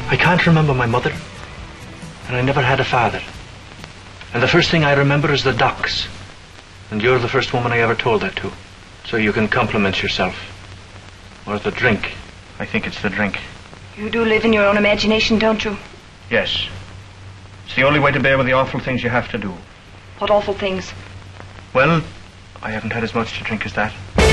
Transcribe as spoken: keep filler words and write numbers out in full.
I can't remember my mother, and I never had a father. And the first thing I remember is the docks. And you're the first woman I ever told that to. So you can compliment yourself. Or the drink. I think it's the drink. You do live in your own imagination, don't you? Yes. It's the only way to bear with the awful things you have to do. What awful things? Well, I haven't had as much to drink as that.